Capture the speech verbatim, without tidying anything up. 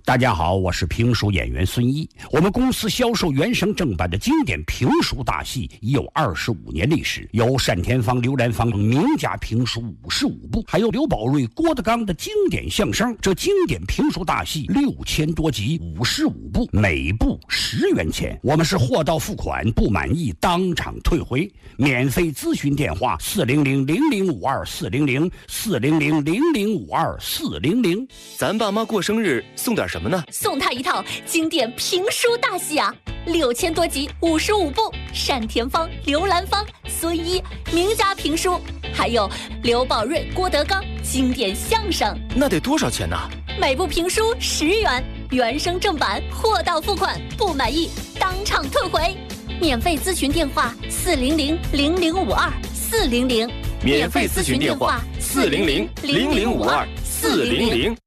大家好，我是评书演员孙一。我们公司销售原声正版的经典评书大戏已有二十五年历史，有单田芳、刘兰芳名家评书五十五部，还有刘宝瑞、郭德纲的经典相声。这经典评书大戏六千多集，五十五部，每部十元钱。我们是货到付款，不满意当场退回。免费咨询电话：四零零零零五二四零零四零零零零五二四零零。 咱爸妈过生日送点什么呢？ 送他一套经典评书大戏啊，六千多集，五十五部，单田芳、刘兰芳、孙一名家评书，还有刘宝瑞、郭德纲经典相声。 那得多少钱呢？ 每部评书十元，原声正版，货到付款，不满意当场退回。免费咨询电话：四零零零零五二四零零。 免费咨询电话：四零零零零五二四零零。